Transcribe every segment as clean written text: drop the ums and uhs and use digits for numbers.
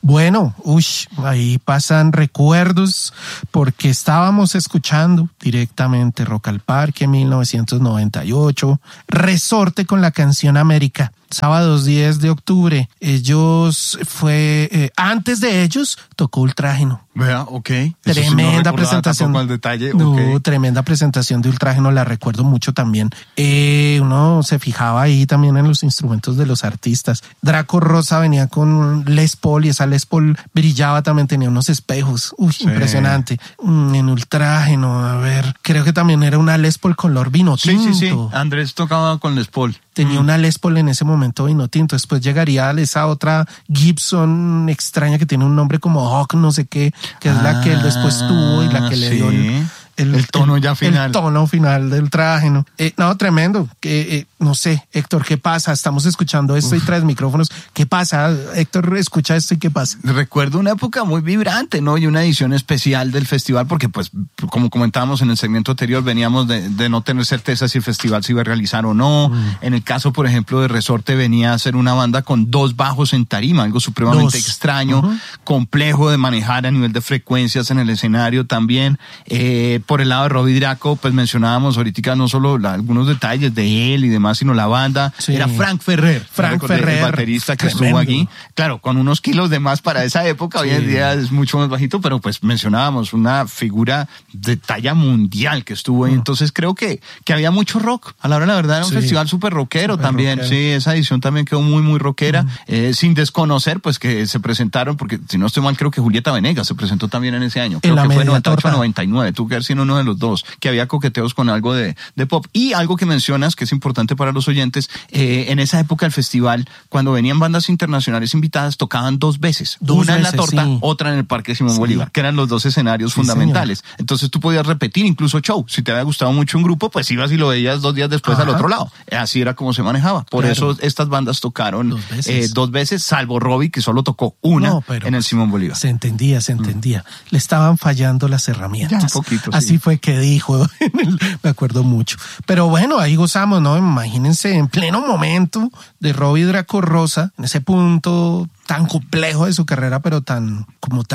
Bueno, ahí pasan recuerdos porque estábamos escuchando directamente Rock al Parque 1998, Resorte con la canción América. Sábados 10 de octubre, antes de ellos tocó Ultrágeno. Vea, ok. Tremenda presentación. Al detalle. No, okay. Tremenda presentación de Ultrágeno, la recuerdo mucho también. Uno se fijaba ahí también en los instrumentos de los artistas. Draco Rosa venía con Les Paul y esa Les Paul brillaba también, tenía unos espejos. Sí. Impresionante. En Ultrágeno, a ver, creo que también era una Les Paul color vino tinto. Sí. Andrés tocaba con Les Paul. Tenía una Les Paul en ese momento vino tinto. Después llegaría esa otra Gibson extraña que tiene un nombre como Hawk, no sé qué, que es la que él después tuvo y la que le dio el tono ya final. El tono final del Ultrágeno. No, tremendo. No sé, Héctor, ¿qué pasa? Estamos escuchando esto y traes micrófonos. ¿Qué pasa? Héctor, escucha esto y ¿qué pasa? Recuerdo una época muy vibrante, ¿no? Y una edición especial del festival porque, pues, como comentábamos en el segmento anterior, veníamos de no tener certeza si el festival se iba a realizar o no. En el caso, por ejemplo, de Resorte venía a ser una banda con 2 bajos en tarima, algo supremamente extraño, complejo de manejar a nivel de frecuencias en el escenario también. Por el lado de Robbie Draco, pues mencionábamos ahorita no solo algunos detalles de él y demás, sino la banda. Sí. Era Frank Ferrer. El baterista que estuvo aquí. Claro, con unos kilos de más para esa época. Sí. Hoy en día es mucho más bajito, pero pues mencionábamos una figura de talla mundial que estuvo ahí. Entonces creo que había mucho rock. A la hora de la verdad era un festival súper rockero también. Rockero. Sí, esa edición también quedó muy, muy rockera. Sin desconocer, pues que se presentaron, porque si no estoy mal, creo que Julieta Venegas se presentó también en ese año. Creo que fue 98 o 99. Tú que haber sido uno de los dos, que había coqueteos con algo de pop. Y algo que mencionas, que es importante para los oyentes, en esa época del festival, cuando venían bandas internacionales invitadas, tocaban 2 veces. Una en La Torta, otra en el Parque Simón Bolívar, que eran los 2 escenarios fundamentales. Señor. Entonces tú podías repetir incluso show. Si te había gustado mucho un grupo, pues ibas y lo veías 2 días después al otro lado. Así era como se manejaba. Por eso estas bandas tocaron 2 veces, salvo Robbie, que solo tocó una en el Simón Bolívar. Se entendía. Le estaban fallando las herramientas. Ya, un poquito, así fue que dijo, me acuerdo mucho. Pero bueno, ahí gozamos, ¿no? Imagínense en pleno momento de Robbie Draco Rosa, en ese punto tan complejo de su carrera, pero tan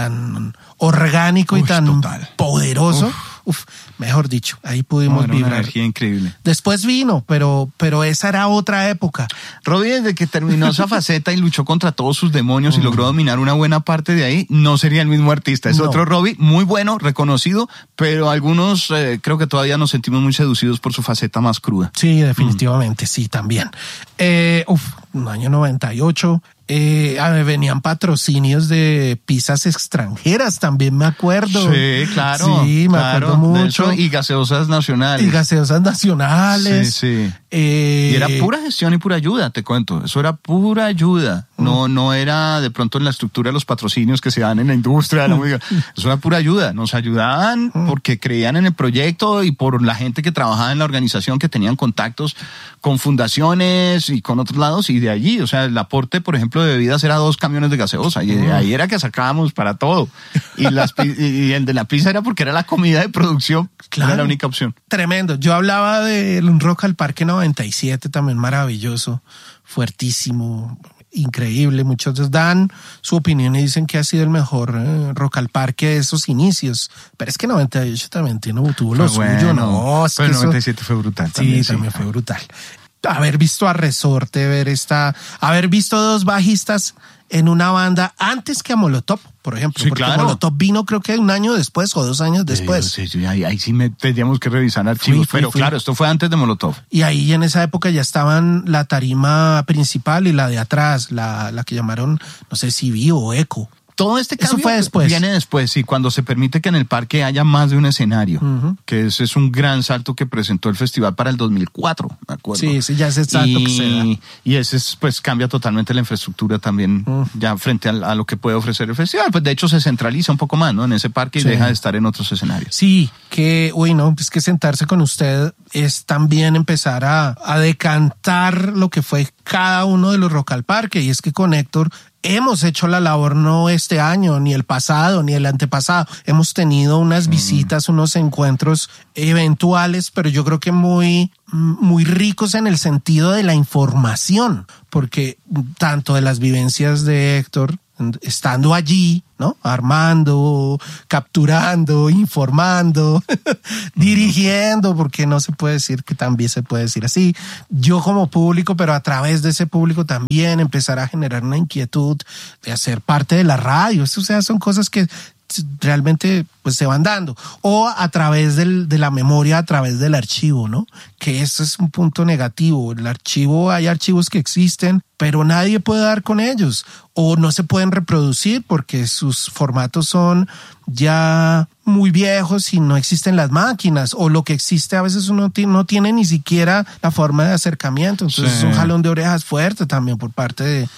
orgánico y tan poderoso. Mejor dicho, ahí pudimos vibrar. Una energía increíble. Después vino, pero esa era otra época. Robbie, desde que terminó esa faceta y luchó contra todos sus demonios y logró dominar una buena parte de ahí, no sería el mismo artista. Es otro Robbie, muy bueno, reconocido, pero algunos creo que todavía nos sentimos muy seducidos por su faceta más cruda. Sí, definitivamente, sí, también. Año 98. Venían patrocinios de pizzas extranjeras, también me acuerdo. Sí, claro. Sí, me acuerdo mucho. Y gaseosas nacionales. Sí. Y era pura gestión y pura ayuda, te cuento. Eso era pura ayuda. No era de pronto en la estructura de los patrocinios que se dan en la industria de la música. Eso era pura ayuda. Nos ayudaban porque creían en el proyecto y por la gente que trabajaba en la organización, que tenían contactos con fundaciones y con otros lados, y de allí, o sea, el aporte, por ejemplo, de bebidas era 2 camiones de gaseosa, y de ahí era que sacábamos para todo. Y el de la pizza era porque era la comida de producción, claro, era la única opción. Tremendo. Yo hablaba del Rock al Parque 97, también maravilloso, fuertísimo, increíble. Muchos dan su opinión y dicen que ha sido el mejor Rock al Parque de esos inicios, pero es que 98 también tuvo lo suyo, ¿no? Es pero que 97 fue brutal también. Sí, también fue brutal. Haber visto a Resorte, haber visto 2 bajistas en una banda antes que a Molotov, por ejemplo. Sí, porque claro. Molotov vino creo que 1 año después o 2 años después. Sí, ahí sí tendríamos que revisar archivos, pero claro, esto fue antes de Molotov. Y ahí en esa época ya estaban la tarima principal y la de atrás, la que llamaron, no sé si Vivo o Eco. Todo este cambio fue después. Viene después, sí, cuando se permite que en el parque haya más de un escenario, que ese es un gran salto que presentó el festival para el 2004, me acuerdo. Sí, ya es el salto que se da. Y ese pues cambia totalmente la infraestructura también, ya frente a lo que puede ofrecer el festival. Pues de hecho se centraliza un poco más, ¿no? En ese parque y deja de estar en otros escenarios. Sí, es que sentarse con usted es también empezar a decantar lo que fue cada uno de los Rock al Parque, y es que con Héctor hemos hecho la labor no este año, ni el pasado, ni el antepasado. Hemos tenido unas visitas, unos encuentros eventuales, pero yo creo que muy ricos en el sentido de la información, porque tanto de las vivencias de Héctor, estando allí, ¿no? Armando, capturando, informando, dirigiendo, porque no se puede decir que también se puede decir así. Yo como público, pero a través de ese público también empezar a generar una inquietud de hacer parte de la radio. O sea, son cosas que realmente pues se van dando, o a través de la memoria, a través del archivo, ¿no? Que eso es un punto negativo. El archivo, hay archivos que existen, pero nadie puede dar con ellos, o no se pueden reproducir porque sus formatos son ya muy viejos y no existen las máquinas, o lo que existe a veces uno no tiene ni siquiera la forma de acercamiento. Entonces es un jalón de orejas fuerte también por parte de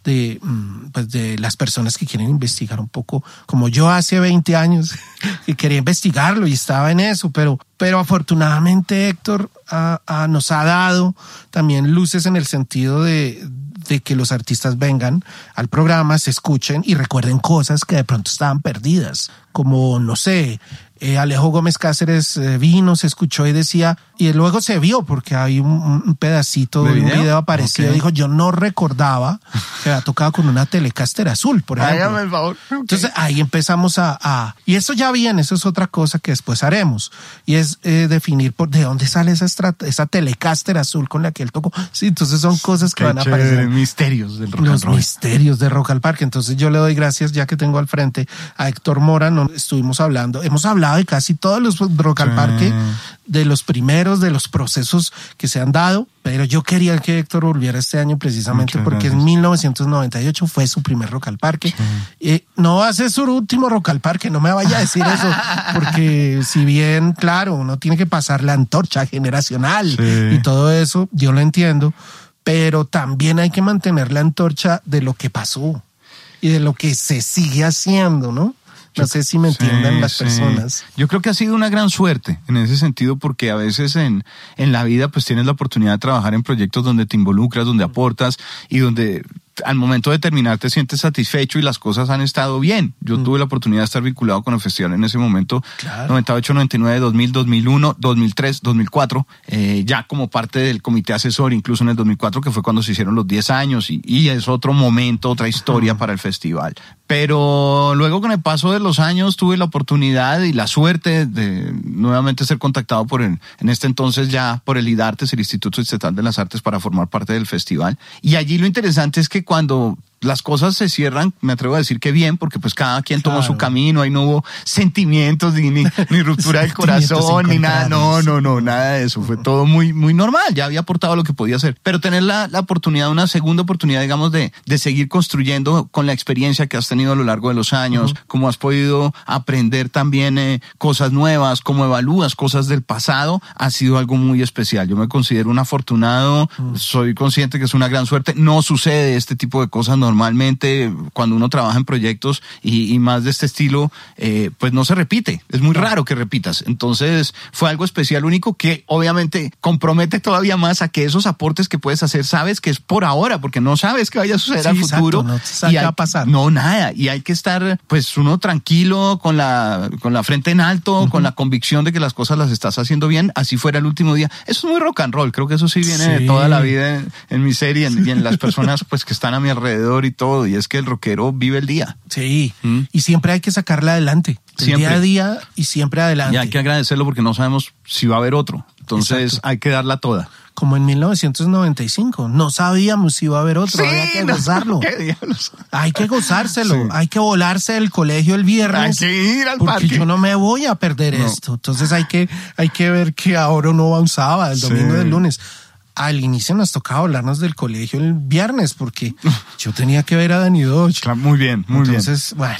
las personas que quieren investigar un poco, como yo hace 20 años que quería investigarlo y estaba en eso, pero afortunadamente Héctor nos ha dado también luces en el sentido de que los artistas vengan al programa, se escuchen y recuerden cosas que de pronto estaban perdidas, como, no sé, Alejo Gómez Cáceres vino, se escuchó y decía, y luego se vio porque hay un pedacito de un video aparecido, dijo, yo no recordaba que había tocado con una Telecaster azul, por ejemplo. Hágame el favor. Okay. Entonces ahí empezamos y eso ya viene, eso es otra cosa que después haremos, y es definir de dónde sale esa Telecaster azul con la que él tocó. Sí, entonces son cosas que van a aparecer. Misterios del rock and roll. Los misterios de Rock al Parque. Entonces yo le doy gracias, ya que tengo al frente a Héctor Mora, hemos hablado de casi todos los Rock al Parque, de los primeros, de los procesos que se han dado, pero yo quería que Héctor volviera este año precisamente porque en 1998 fue su primer Rock al Parque. No va a ser su último Rock al Parque, no me vaya a decir eso, porque si bien, claro, uno tiene que pasar la antorcha generacional y todo eso, yo lo entiendo, pero también hay que mantener la antorcha de lo que pasó y de lo que se sigue haciendo, ¿no? No sé si me entiendan las personas. Yo creo que ha sido una gran suerte en ese sentido, porque a veces en la vida pues tienes la oportunidad de trabajar en proyectos donde te involucras, donde aportas y donde al momento de terminar te sientes satisfecho y las cosas han estado bien. Yo tuve la oportunidad de estar vinculado con el festival en ese momento, 98, 99, 2000, 2001, 2003, 2004, ya como parte del comité asesor, incluso en el 2004, que fue cuando se hicieron los 10 años y es otro momento, otra historia para el festival. Pero luego con el paso de los años tuve la oportunidad y la suerte de nuevamente ser contactado en este entonces ya por el IDARTES, el Instituto Estatal de las Artes, para formar parte del festival. Y allí lo interesante es que cuando las cosas se cierran, me atrevo a decir que bien, porque pues cada quien tomó su camino, ahí no hubo sentimientos ni ruptura del corazón, ni nada, no, nada de eso, fue todo muy, muy normal, ya había aportado lo que podía hacer, pero tener la oportunidad, una segunda oportunidad, digamos, de seguir construyendo con la experiencia que has tenido a lo largo de los años, cómo has podido aprender también cosas nuevas, cómo evalúas cosas del pasado, ha sido algo muy especial. Yo me considero un afortunado, soy consciente que es una gran suerte, no sucede este tipo de cosas normalmente cuando uno trabaja en proyectos y más de este estilo, pues no se repite, es muy raro que repitas. Entonces fue algo especial, único, que obviamente compromete todavía más a que esos aportes que puedes hacer, sabes que es por ahora, porque no sabes qué vaya a suceder al futuro. No sabes qué va a pasar. No, nada, y hay que estar pues uno tranquilo, con la frente en alto, con la convicción de que las cosas las estás haciendo bien, así fuera el último día. Eso es muy rock and roll, creo que eso sí viene de toda la vida en mi serie y en las personas pues que están a mi alrededor y todo, y es que el rockero vive el día. Sí, y siempre hay que sacarla adelante, día a día y siempre adelante. Y hay que agradecerlo porque no sabemos si va a haber otro, entonces hay que darla toda. Como en 1995, no sabíamos si iba a haber otro, había que gozarlo. ¿Qué diablos? Hay que gozárselo, hay que volarse del colegio el viernes. Hay que ir al porque parque. Yo no me voy a perder esto. Entonces hay que ver que ahora uno va un sábado, el domingo del lunes. Al inicio nos tocaba hablarnos del colegio el viernes porque yo tenía que ver a Danny Dodge. Claro, muy bien, muy bien. Entonces, bueno,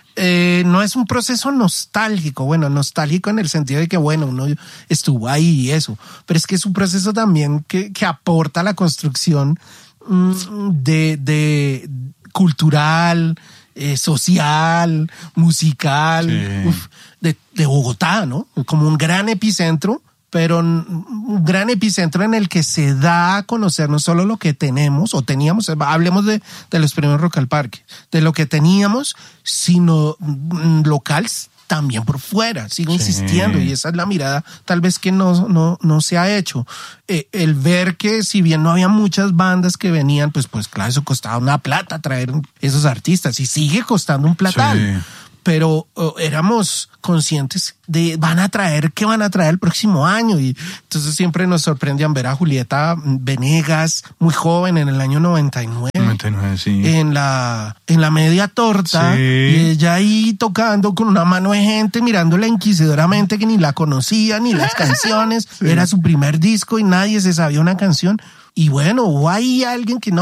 no es un proceso nostálgico, nostálgico en el sentido de que, uno estuvo ahí y eso, pero es que es un proceso también que aporta a la construcción de cultural, social, musical, de Bogotá, ¿no? Como un gran epicentro, pero un gran epicentro en el que se da a conocer no solo lo que tenemos o teníamos, hablemos de los primeros Rock al Parque, de lo que teníamos, sino local también por fuera. Sigo insistiendo, y esa es la mirada tal vez que no se ha hecho. El ver que si bien no había muchas bandas que venían, pues claro, eso costaba una plata traer esos artistas y sigue costando un platal. Sí. Pero éramos conscientes de qué van a traer el próximo año, y entonces siempre nos sorprendían ver a Julieta Venegas, muy joven, en el año 99, sí. en la media torta, sí. Y ella ahí tocando con una mano de gente, mirándola inquisidoramente, que ni la conocía, ni las canciones, sí. Era su primer disco y nadie se sabía una canción, y bueno, hubo ahí alguien que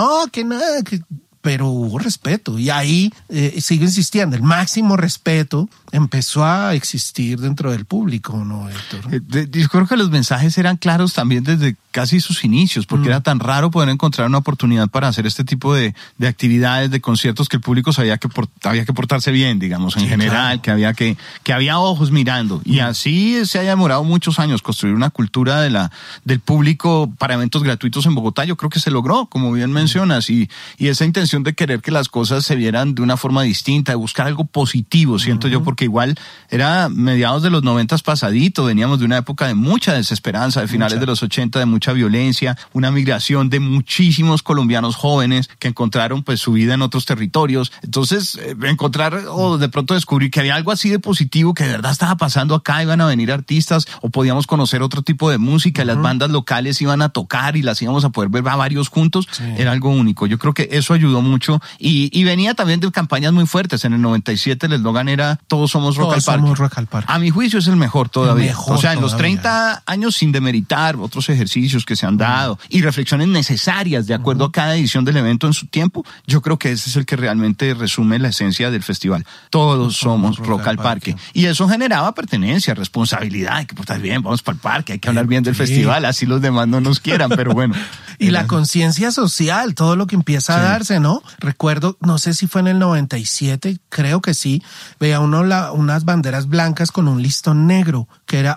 pero hubo respeto, y ahí sigo insistiendo, el máximo respeto empezó a existir dentro del público, ¿no, Héctor? Yo creo que los mensajes eran claros también desde casi sus inicios, porque era tan raro poder encontrar una oportunidad para hacer este tipo de actividades, de conciertos, que el público sabía que había que portarse bien, digamos, en general, claro. que había ojos mirando, y así se haya demorado muchos años construir una cultura del público para eventos gratuitos en Bogotá. Yo creo que se logró, como bien mencionas, y esa intención de querer que las cosas se vieran de una forma distinta, de buscar algo positivo, siento yo, porque igual era mediados de los 90s pasadito, veníamos de una época de mucha desesperanza, de finales de los 80, de mucha violencia, una migración de muchísimos colombianos jóvenes que encontraron pues su vida en otros territorios. Entonces, encontrar o de pronto descubrir que había algo así de positivo, que de verdad estaba pasando acá, iban a venir artistas o podíamos conocer otro tipo de música, y las bandas locales iban a tocar y las íbamos a poder ver a varios juntos, era algo único. Yo creo que eso ayudó mucho, y venía también de campañas muy fuertes. En el 97 el eslogan era Todos somos Rock al Parque. A mi juicio es el mejor todavía. En los 30 años, sin demeritar otros ejercicios que se han dado y reflexiones necesarias de acuerdo a cada edición del evento en su tiempo, yo creo que ese es el que realmente resume la esencia del festival. Todos somos Rock al Parque. Y eso generaba pertenencia, responsabilidad, que pues está bien, vamos para el parque, hay que hablar bien del festival, así los demás no nos quieran, pero bueno. Y la conciencia social, todo lo que empieza a darse, ¿no? Recuerdo, no sé si fue en el 97, creo que sí, veía uno unas banderas blancas con un listón negro, era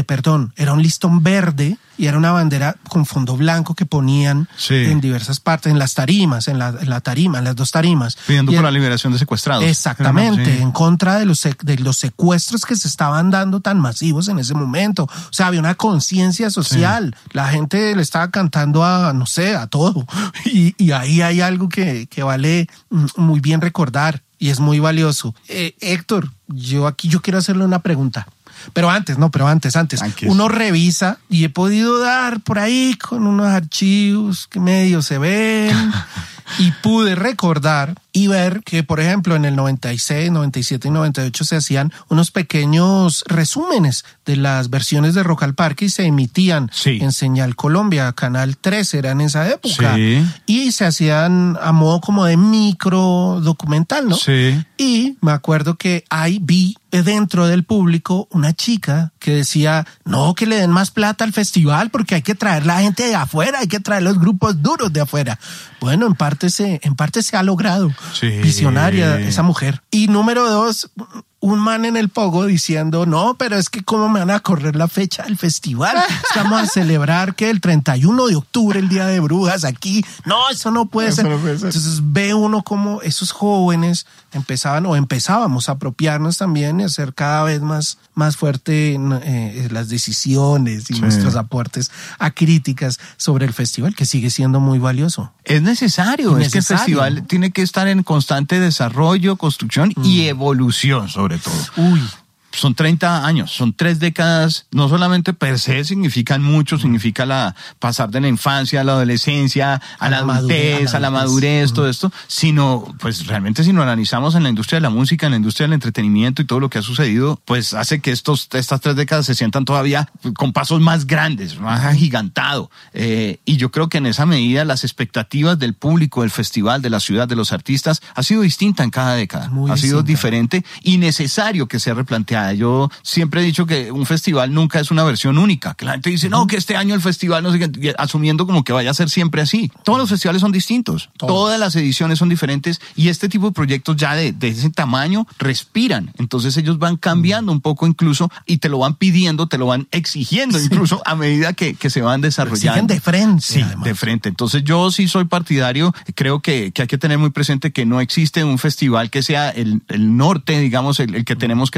un listón verde, y era una bandera con fondo blanco que ponían en diversas partes, en las tarimas, en las dos tarimas. Pidiendo por la liberación de secuestrados. Exactamente, en contra de los secuestros que se estaban dando tan masivos en ese momento. O sea, había una conciencia social. Sí. La gente le estaba cantando a todo. Y ahí hay algo que vale muy bien recordar, y es muy valioso. Héctor, yo quiero hacerle una pregunta. Pero antes. Uno revisa, y he podido dar por ahí con unos archivos que medio se ven, y pude recordar y ver que, por ejemplo, en el 96, 97 y 98 se hacían unos pequeños resúmenes de las versiones de Rock al Parque, y se emitían en Señal Colombia, Canal 13 era en esa época, y se hacían a modo como de micro documental, ¿no? Sí. Y me acuerdo que ahí vi dentro del público una chica que decía, no, que le den más plata al festival porque hay que traer la gente de afuera, hay que traer los grupos duros de afuera. Bueno, en parte se ha logrado. Visionaria esa mujer. Y número 2, un man en el pogo diciendo, no, pero es que cómo me van a correr la fecha del festival. Estamos a celebrar que el 31 de octubre, el Día de Brujas, aquí. No, eso no puede ser. Entonces ve uno como esos jóvenes empezábamos a apropiarnos también y hacer cada vez más fuerte las decisiones y nuestros aportes a críticas sobre el festival, que sigue siendo muy valioso. Es necesario. Es que el festival tiene que estar en constante desarrollo, construcción y evolución, sobre todo. Son 30 años, son 3 décadas, no solamente per se significan mucho, significa pasar de la infancia a la adolescencia, a la adultez, a la madurez, todo esto, sino, pues realmente si nos analizamos en la industria de la música, en la industria del entretenimiento y todo lo que ha sucedido, pues hace que estas 3 décadas se sientan todavía con pasos más grandes, más agigantado. Y yo creo que en esa medida las expectativas del público, del festival, de la ciudad, de los artistas, ha sido distinta en cada década. Ha sido diferente y necesario que sea replanteada. Yo siempre he dicho que un festival nunca es una versión única, que la gente dice, no, que este año el festival, no sé qué, asumiendo como que vaya a ser siempre así. Todos los festivales son distintos, todas las ediciones son diferentes, y este tipo de proyectos ya de ese tamaño respiran, entonces ellos van cambiando un poco incluso, y te lo van pidiendo, te lo van exigiendo incluso a medida que se van desarrollando. Exigen de frente. Sí, además. De frente. Entonces yo sí soy partidario, creo que hay que tener muy presente que no existe un festival que sea el norte, digamos, el que tenemos que replicar,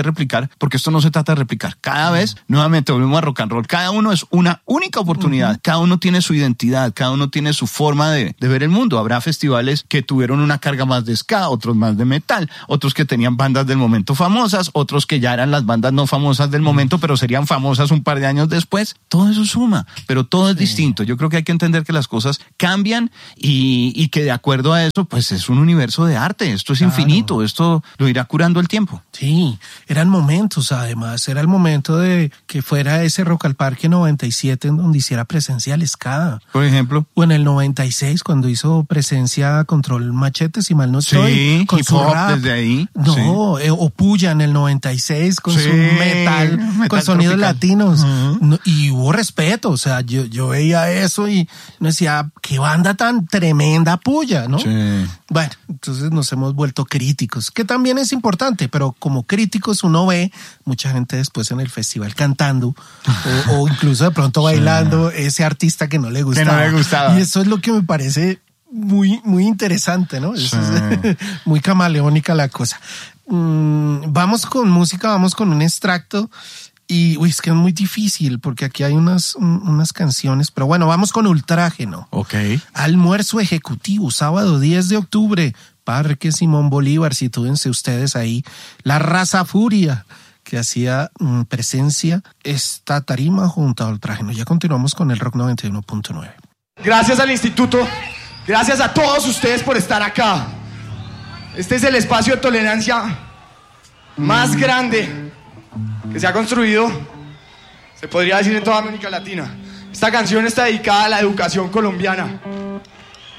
porque esto no se trata de replicar. Cada vez, nuevamente, volvemos a rock and roll. Cada uno es una única oportunidad. Cada uno tiene su identidad, cada uno tiene su forma de ver el mundo. Habrá festivales que tuvieron una carga más de ska, otros más de metal, otros que tenían bandas del momento famosas, otros que ya eran las bandas no famosas del momento, pero serían famosas un par de años después. Todo eso suma, pero todo es distinto. Yo creo que hay que entender que las cosas cambian y que de acuerdo a eso, pues es un universo de arte. Esto es infinito, esto lo irá curando el tiempo. Sí, eran momentos además. Era el momento de que fuera ese Rock al Parque 97 en donde hiciera presencia el ska. Por ejemplo. O en el 96 cuando hizo presencia Control Machete, si mal no estoy. Sí, con hip su hop rap. desde ahí. No, sí. O Puya en el 96 con su metal con sonidos tropical. latinos. No, y hubo respeto, o sea, yo veía eso y me decía, qué banda tan tremenda Puya, ¿no? Sí. Bueno, entonces nos hemos vuelto críticos, que también es importante, pero como críticos uno ve mucha gente después en el festival cantando o incluso de pronto bailando ese artista que no le gustaba. Que no le gustaba. Y eso es lo que me parece muy, muy interesante, ¿no? Sí. Es muy camaleónica la cosa. Vamos con música, vamos con un extracto. Y es que es muy difícil porque aquí hay unas canciones, pero bueno, vamos con Ultrágeno. Ok. Almuerzo ejecutivo, sábado 10 de octubre, Parque Simón Bolívar, sitúense ustedes ahí. La Raza Furia, que hacía presencia esta tarima junto a Ultrágeno. Ya continuamos con el Rock 91.9. Gracias al instituto, gracias a todos ustedes por estar acá. Este es el espacio de tolerancia más grande que se ha construido, se podría decir, en toda América Latina. Esta canción está dedicada a la educación colombiana.